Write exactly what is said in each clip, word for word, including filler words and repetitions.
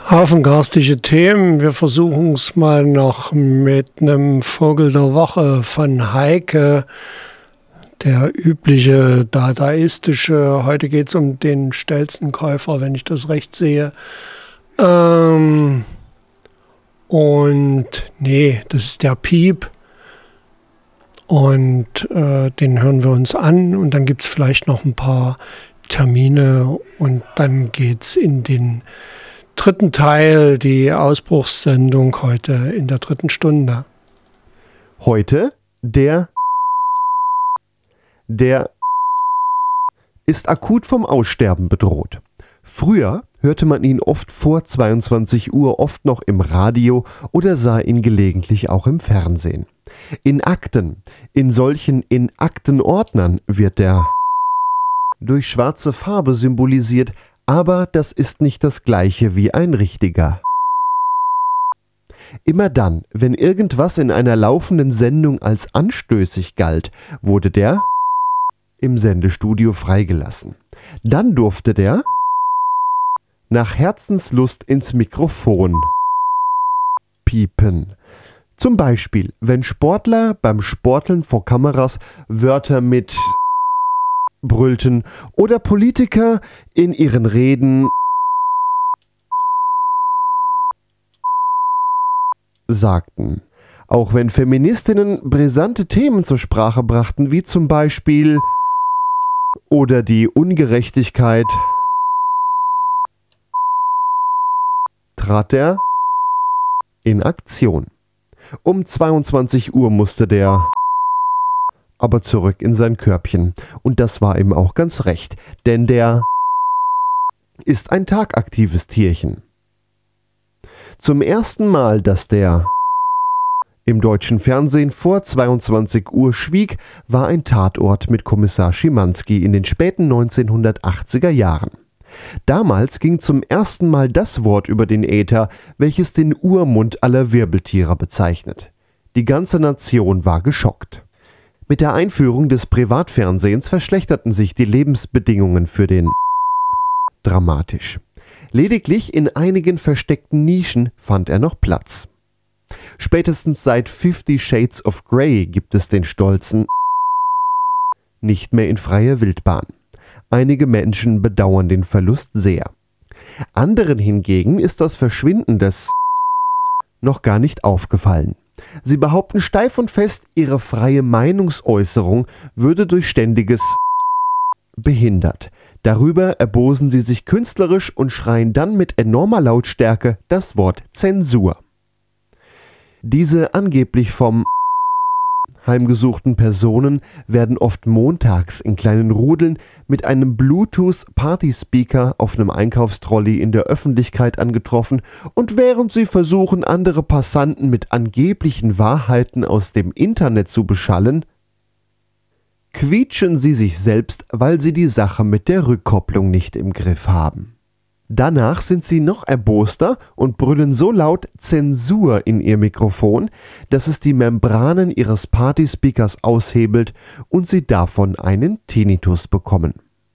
Haufen garstige Themen. Wir versuchen es mal noch mit einem Vogel der Woche von Heike. Der übliche dadaistische, heute geht es um den Stelzenkäufer, wenn ich das recht sehe. Ähm, und nee, das ist der Piep. Und äh, den hören wir uns an und dann gibt es vielleicht noch ein paar Termine und dann geht es in den dritten Teil, die Ausbruchssendung heute in der dritten Stunde. Heute der Der ist akut vom Aussterben bedroht. Früher hörte man ihn oft vor zweiundzwanzig Uhr, oft noch im Radio oder sah ihn gelegentlich auch im Fernsehen. In Akten, in solchen in Aktenordnern wird der durch schwarze Farbe symbolisiert, aber das ist nicht das gleiche wie ein richtiger. Immer dann, wenn irgendwas in einer laufenden Sendung als anstößig galt, wurde der im Sendestudio freigelassen. Dann durfte der nach Herzenslust ins Mikrofon piepen. Zum Beispiel, wenn Sportler beim Sporteln vor Kameras Wörter mit brüllten oder Politiker in ihren Reden sagten. Auch wenn Feministinnen brisante Themen zur Sprache brachten, wie zum Beispiel oder die Ungerechtigkeit, trat er in Aktion. Um zweiundzwanzig Uhr musste der aber zurück in sein Körbchen. Und das war ihm auch ganz recht, denn der ist ein tagaktives Tierchen. Zum ersten Mal, dass der im deutschen Fernsehen vor zweiundzwanzig Uhr schwieg, war ein Tatort mit Kommissar Schimanski in den späten neunzehnhundertachtziger Jahren. Damals ging zum ersten Mal das Wort über den Äther, welches den Urmund aller Wirbeltiere bezeichnet. Die ganze Nation war geschockt. Mit der Einführung des Privatfernsehens verschlechterten sich die Lebensbedingungen für den dramatisch. Lediglich in einigen versteckten Nischen fand er noch Platz. Spätestens seit Fifty Shades of Grey gibt es den stolzen nicht mehr in freier Wildbahn. Einige Menschen bedauern den Verlust sehr. Anderen hingegen ist das Verschwinden des noch gar nicht aufgefallen. Sie behaupten steif und fest, ihre freie Meinungsäußerung würde durch ständiges behindert. Darüber erbosen sie sich künstlerisch und schreien dann mit enormer Lautstärke das Wort Zensur. Diese angeblich vom heimgesuchten Personen werden oft montags in kleinen Rudeln mit einem Bluetooth-Party-Speaker auf einem Einkaufstrolley in der Öffentlichkeit angetroffen und während sie versuchen, andere Passanten mit angeblichen Wahrheiten aus dem Internet zu beschallen, quietschen sie sich selbst, weil sie die Sache mit der Rückkopplung nicht im Griff haben. Danach sind sie noch erboster und brüllen so laut Zensur in ihr Mikrofon, dass es die Membranen ihres Partyspeakers aushebelt und sie davon einen Tinnitus bekommen.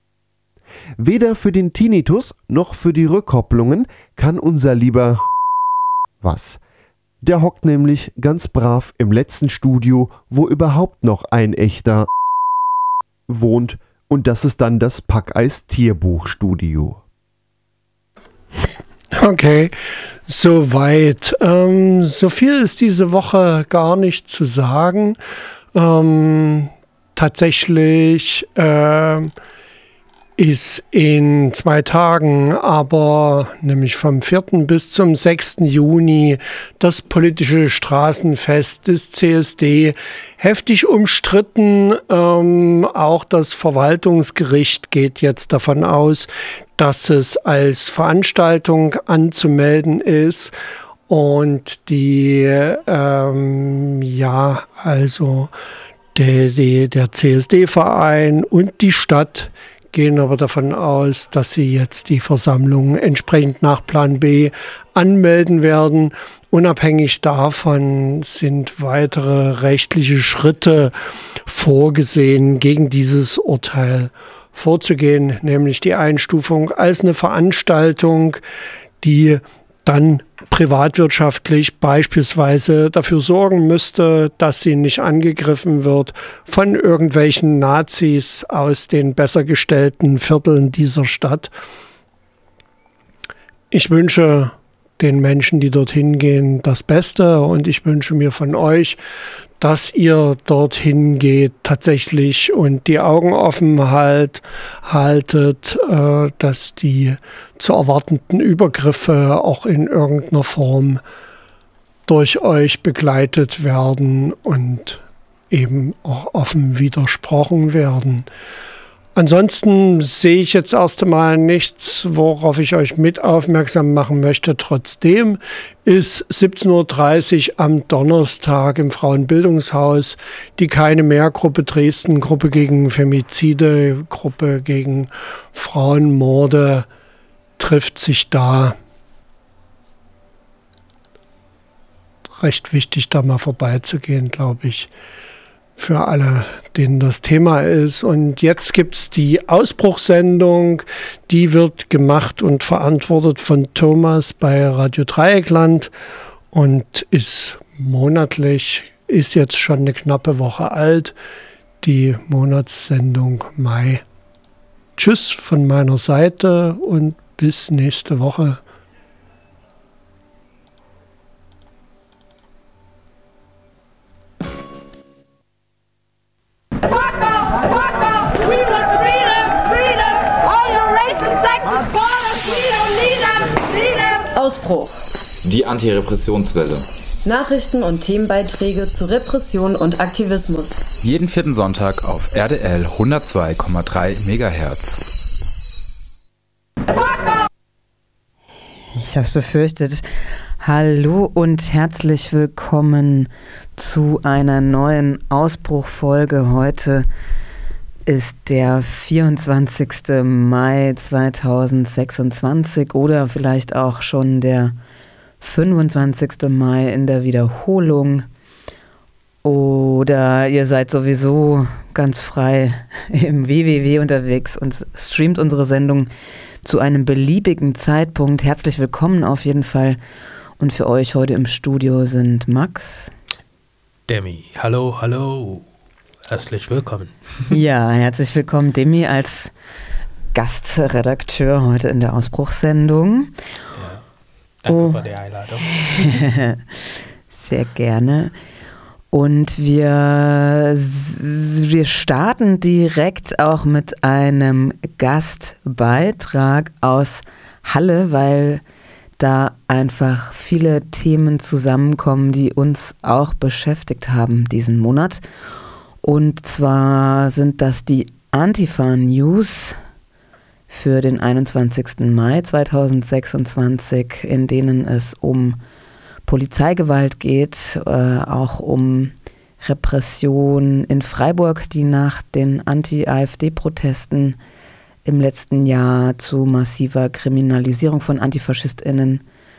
Weder für den Tinnitus noch für die Rückkopplungen kann unser lieber was. Der hockt nämlich ganz brav im letzten Studio, wo überhaupt noch ein echter wohnt, und das ist dann das Packeis-Tierbuchstudio. Okay, soweit. Ähm, so viel ist diese Woche gar nicht zu sagen. Ähm, tatsächlich äh, ist in zwei Tagen, aber nämlich vom vierten bis zum sechsten Juni, das politische Straßenfest des C S D heftig umstritten. Ähm, auch das Verwaltungsgericht geht jetzt davon aus, dass es als Veranstaltung anzumelden ist und die, ähm, ja, also der, der, der C S D-Verein und die Stadt gehen aber davon aus, dass sie jetzt die Versammlung entsprechend nach Plan B anmelden werden. Unabhängig davon sind weitere rechtliche Schritte vorgesehen, gegen dieses Urteil vorzugehen, nämlich die Einstufung als eine Veranstaltung, die dann privatwirtschaftlich beispielsweise dafür sorgen müsste, dass sie nicht angegriffen wird von irgendwelchen Nazis aus den besser gestellten Vierteln dieser Stadt. Ich wünsche den Menschen, die dorthin gehen, das Beste, und ich wünsche mir von euch, dass ihr dorthin geht tatsächlich und die Augen offen halt, haltet, äh, dass die zu erwartenden Übergriffe auch in irgendeiner Form durch euch begleitet werden und eben auch offen widersprochen werden. Ansonsten sehe ich jetzt erst einmal nichts, worauf ich euch mit aufmerksam machen möchte. Trotzdem ist siebzehn Uhr dreißig am Donnerstag im Frauenbildungshaus die Keine Mehr Gruppe Dresden, Gruppe gegen Femizide, Gruppe gegen Frauenmorde, trifft sich da. Recht wichtig, da mal vorbeizugehen, glaube ich, für alle, denen das Thema ist. Und jetzt gibt es die Ausbruchssendung, die wird gemacht und verantwortet von Thomas bei Radio Dreieckland und ist monatlich, ist jetzt schon eine knappe Woche alt, die Monatssendung Mai. Tschüss von meiner Seite und bis nächste Woche. Ausbruch. Die Antirepressionswelle. Nachrichten und Themenbeiträge zu Repression und Aktivismus. Jeden vierten Sonntag auf R D L hundertzwei Komma drei Megahertz. Ich hab's befürchtet. Hallo und herzlich willkommen zu einer neuen Ausbruchfolge. Heute ist der vierundzwanzigste Mai zweitausendsechsundzwanzig oder vielleicht auch schon der fünfundzwanzigste Mai in der Wiederholung. Oder ihr seid sowieso ganz frei im W W W unterwegs und streamt unsere Sendung zu einem beliebigen Zeitpunkt. Herzlich willkommen auf jeden Fall. Und für euch heute im Studio sind Max. Demi, hallo, hallo. Herzlich willkommen. Ja, herzlich willkommen, Demi, als Gastredakteur heute in der Ausbruchssendung. Ja, danke oh. für die Einladung. Sehr gerne. Und wir, wir starten direkt auch mit einem Gastbeitrag aus Halle, weil da einfach viele Themen zusammenkommen, die uns auch beschäftigt haben diesen Monat. Und zwar sind das die Antifa-News für den einundzwanzigsten Mai zweitausendsechsundzwanzig, in denen es um Polizeigewalt geht, äh, auch um Repression in Freiburg, die nach den Anti-AfD-Protesten im letzten Jahr zu massiver Kriminalisierung von AntifaschistInnen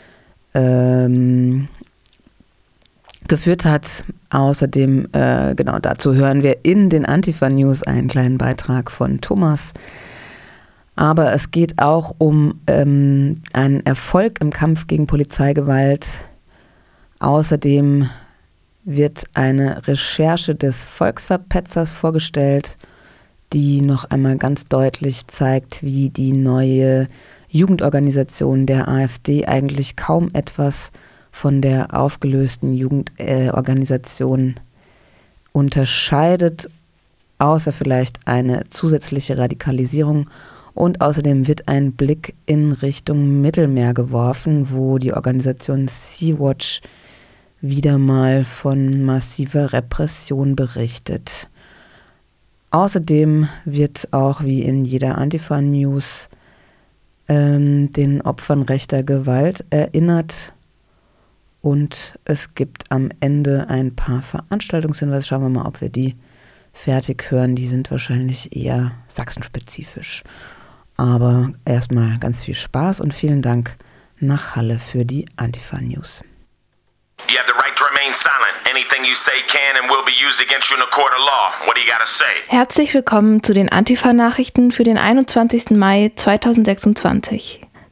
ähm, geführt hat. Außerdem, äh, genau dazu hören wir in den Antifa-News einen kleinen Beitrag von Thomas. Aber es geht auch um ähm, einen Erfolg im Kampf gegen Polizeigewalt. Außerdem wird eine Recherche des Volksverpetzers vorgestellt, die noch einmal ganz deutlich zeigt, wie die neue Jugendorganisation der AfD eigentlich kaum etwas von der aufgelösten Jugendorganisation äh, unterscheidet, außer vielleicht eine zusätzliche Radikalisierung. Und außerdem wird ein Blick in Richtung Mittelmeer geworfen, wo die Organisation Sea-Watch wieder mal von massiver Repression berichtet. Außerdem wird auch wie in jeder Antifa-News ähm, den Opfern rechter Gewalt erinnert. Und es gibt am Ende ein paar Veranstaltungshinweise. Schauen wir mal, ob wir die fertig hören. Die sind wahrscheinlich eher sachsenspezifisch. Aber erstmal ganz viel Spaß und vielen Dank nach Halle für die Antifa-News. You have the right to remain silent. Anything you say can and will be used against you in a court of law. What do you gotta say? Herzlich willkommen zu den Antifa-Nachrichten für den einundzwanzigsten Mai zweitausendsechsundzwanzig.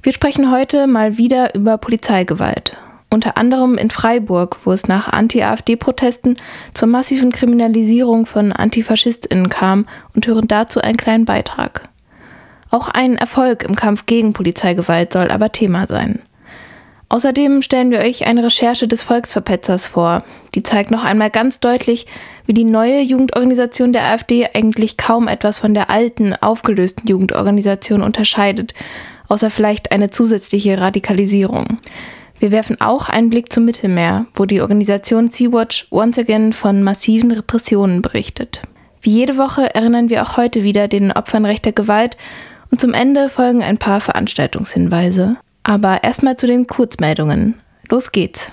Wir sprechen heute mal wieder über Polizeigewalt. Unter anderem in Freiburg, wo es nach Anti-AfD-Protesten zur massiven Kriminalisierung von AntifaschistInnen kam, und hören dazu einen kleinen Beitrag. Auch ein Erfolg im Kampf gegen Polizeigewalt soll aber Thema sein. Außerdem stellen wir euch eine Recherche des Volksverpetzers vor. Die zeigt noch einmal ganz deutlich, wie die neue Jugendorganisation der AfD eigentlich kaum etwas von der alten, aufgelösten Jugendorganisation unterscheidet, außer vielleicht eine zusätzliche Radikalisierung. Wir werfen auch einen Blick zum Mittelmeer, wo die Organisation Sea-Watch once again von massiven Repressionen berichtet. Wie jede Woche erinnern wir auch heute wieder den Opfern rechter Gewalt und zum Ende folgen ein paar Veranstaltungshinweise. Aber erstmal zu den Kurzmeldungen. Los geht's.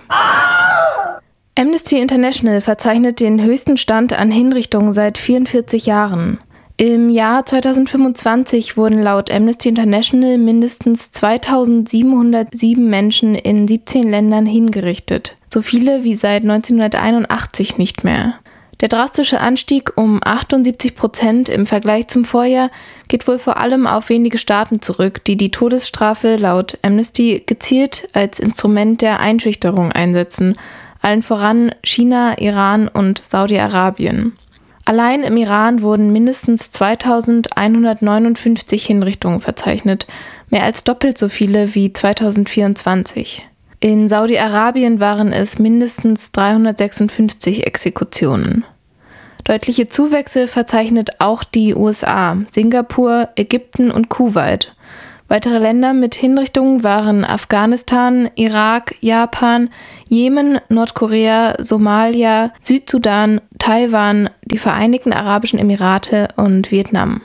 Amnesty International verzeichnet den höchsten Stand an Hinrichtungen seit vierundvierzig Jahren. Im Jahr zweitausendfünfundzwanzig wurden laut Amnesty International mindestens zweitausendsiebenhundertsieben Menschen in siebzehn Ländern hingerichtet. So viele wie seit neunzehnhunderteinundachtzig nicht mehr. Der drastische Anstieg um achtundsiebzig Prozent im Vergleich zum Vorjahr geht wohl vor allem auf wenige Staaten zurück, die die Todesstrafe laut Amnesty gezielt als Instrument der Einschüchterung einsetzen, allen voran China, Iran und Saudi-Arabien. Allein im Iran wurden mindestens zweitausendeinhundertneunundfünfzig Hinrichtungen verzeichnet, mehr als doppelt so viele wie zweitausendvierundzwanzig. In Saudi-Arabien waren es mindestens dreihundertsechsundfünfzig Exekutionen. Deutliche Zuwächse verzeichnet auch die U S A, Singapur, Ägypten und Kuwait. Weitere Länder mit Hinrichtungen waren Afghanistan, Irak, Japan, Jemen, Nordkorea, Somalia, Südsudan, Taiwan, die Vereinigten Arabischen Emirate und Vietnam.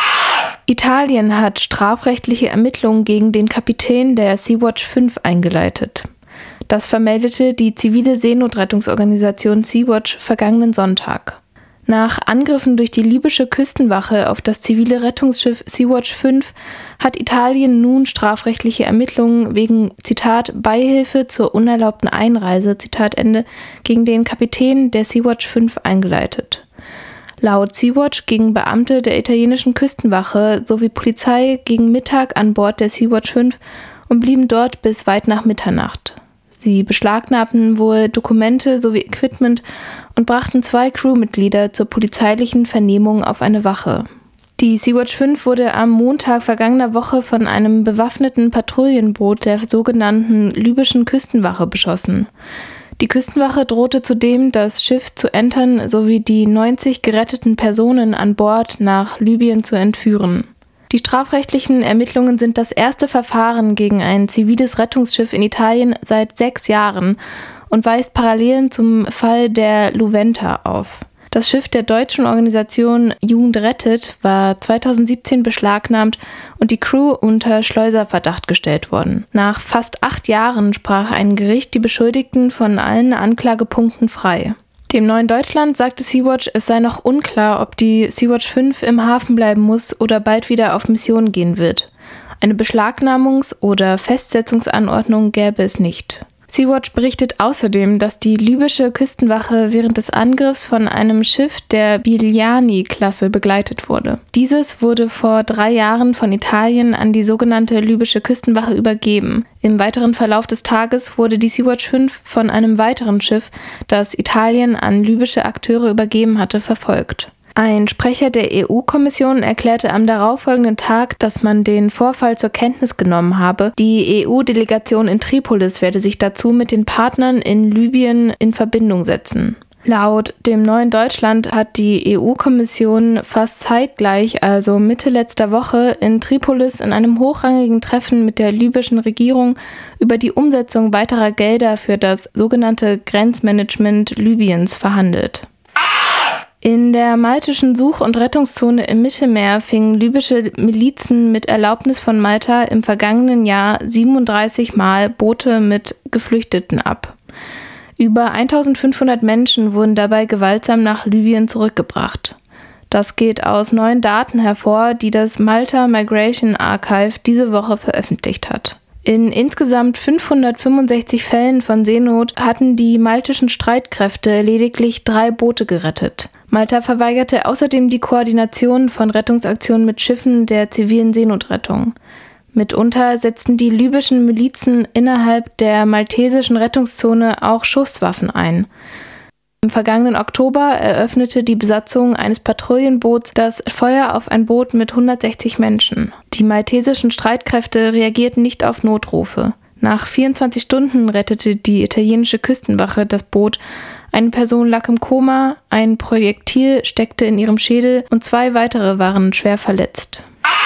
Italien hat strafrechtliche Ermittlungen gegen den Kapitän der Sea-Watch fünf eingeleitet. Das vermeldete die zivile Seenotrettungsorganisation Sea-Watch vergangenen Sonntag. Nach Angriffen durch die libysche Küstenwache auf das zivile Rettungsschiff Sea-Watch fünf hat Italien nun strafrechtliche Ermittlungen wegen, Zitat, Beihilfe zur unerlaubten Einreise, Zitat Ende, gegen den Kapitän der Sea-Watch fünf eingeleitet. Laut Sea-Watch gingen Beamte der italienischen Küstenwache sowie Polizei gegen Mittag an Bord der Sea-Watch fünf und blieben dort bis weit nach Mitternacht. Sie beschlagnahmten wohl Dokumente sowie Equipment und brachten zwei Crewmitglieder zur polizeilichen Vernehmung auf eine Wache. Die Sea-Watch fünf wurde am Montag vergangener Woche von einem bewaffneten Patrouillenboot der sogenannten libyschen Küstenwache beschossen. Die Küstenwache drohte zudem, das Schiff zu entern sowie die neunzig geretteten Personen an Bord nach Libyen zu entführen. Die strafrechtlichen Ermittlungen sind das erste Verfahren gegen ein ziviles Rettungsschiff in Italien seit sechs Jahren und weist Parallelen zum Fall der Iuventa auf. Das Schiff der deutschen Organisation Jugend rettet war zweitausendsiebzehn beschlagnahmt und die Crew unter Schleuserverdacht gestellt worden. Nach fast acht Jahren sprach ein Gericht die Beschuldigten von allen Anklagepunkten frei. Dem Neuen Deutschland sagte Sea-Watch, es sei noch unklar, ob die Sea-Watch fünf im Hafen bleiben muss oder bald wieder auf Mission gehen wird. Eine Beschlagnahmungs- oder Festsetzungsanordnung gäbe es nicht. Sea-Watch berichtet außerdem, dass die libysche Küstenwache während des Angriffs von einem Schiff der Bilyani-Klasse begleitet wurde. Dieses wurde vor drei Jahren von Italien an die sogenannte libysche Küstenwache übergeben. Im weiteren Verlauf des Tages wurde die Sea-Watch fünf von einem weiteren Schiff, das Italien an libysche Akteure übergeben hatte, verfolgt. Ein Sprecher der E U-Kommission erklärte am darauffolgenden Tag, dass man den Vorfall zur Kenntnis genommen habe. Die E U-Delegation in Tripolis werde sich dazu mit den Partnern in Libyen in Verbindung setzen. Laut dem Neuen Deutschland hat die E U-Kommission fast zeitgleich, also Mitte letzter Woche, in Tripolis in einem hochrangigen Treffen mit der libyschen Regierung über die Umsetzung weiterer Gelder für das sogenannte Grenzmanagement Libyens verhandelt. In der maltischen Such- und Rettungszone im Mittelmeer fingen libysche Milizen mit Erlaubnis von Malta im vergangenen Jahr siebenunddreißig Mal Boote mit Geflüchteten ab. Über eintausendfünfhundert Menschen wurden dabei gewaltsam nach Libyen zurückgebracht. Das geht aus neuen Daten hervor, die das Malta Migration Archive diese Woche veröffentlicht hat. In insgesamt fünfhundertfünfundsechzig Fällen von Seenot hatten die maltischen Streitkräfte lediglich drei Boote gerettet. Malta verweigerte außerdem die Koordination von Rettungsaktionen mit Schiffen der zivilen Seenotrettung. Mitunter setzten die libyschen Milizen innerhalb der maltesischen Rettungszone auch Schusswaffen ein. Im vergangenen Oktober eröffnete die Besatzung eines Patrouillenboots das Feuer auf ein Boot mit hundertsechzig Menschen. Die maltesischen Streitkräfte reagierten nicht auf Notrufe. Nach vierundzwanzig Stunden rettete die italienische Küstenwache das Boot. Eine Person lag im Koma, ein Projektil steckte in ihrem Schädel und zwei weitere waren schwer verletzt.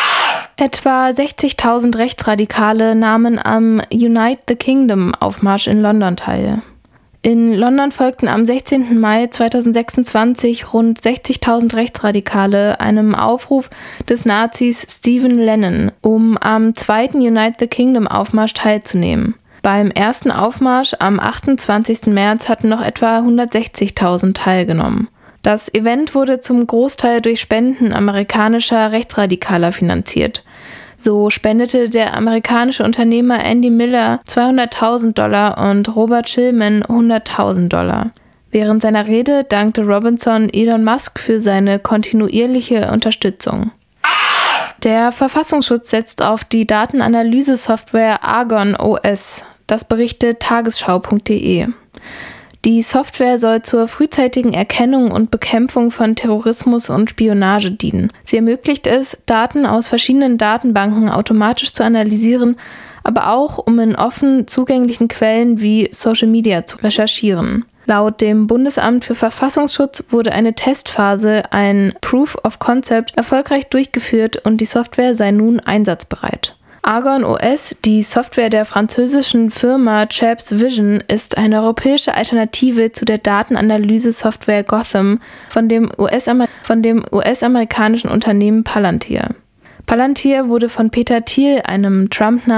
Etwa sechzigtausend Rechtsradikale nahmen am Unite the Kingdom Aufmarsch in London teil. In London folgten am sechzehnten Mai zweitausendsechsundzwanzig rund sechzigtausend Rechtsradikale einem Aufruf des Nazis Stephen Lennon, um am zweiten Unite the Kingdom Aufmarsch teilzunehmen. Beim ersten Aufmarsch am achtundzwanzigsten März hatten noch etwa hundertsechzigtausend teilgenommen. Das Event wurde zum Großteil durch Spenden amerikanischer Rechtsradikaler finanziert. So spendete der amerikanische Unternehmer Andy Miller zweihunderttausend Dollar und Robert Schillman hunderttausend Dollar. Während seiner Rede dankte Robinson Elon Musk für seine kontinuierliche Unterstützung. Der Verfassungsschutz setzt auf die Datenanalyse-Software Argon O S. Das berichtet tagesschau punkt de. Die Software soll zur frühzeitigen Erkennung und Bekämpfung von Terrorismus und Spionage dienen. Sie ermöglicht es, Daten aus verschiedenen Datenbanken automatisch zu analysieren, aber auch, um in offen zugänglichen Quellen wie Social Media zu recherchieren. Laut dem Bundesamt für Verfassungsschutz wurde eine Testphase, ein Proof of Concept, erfolgreich durchgeführt und die Software sei nun einsatzbereit. Argon O S, die Software der französischen Firma Chaps Vision, ist eine europäische Alternative zu der Datenanalyse-Software Gotham von dem U S-Amer- von dem U S-amerikanischen Unternehmen Palantir. Palantir wurde von Peter Thiel, einem Trump-nahen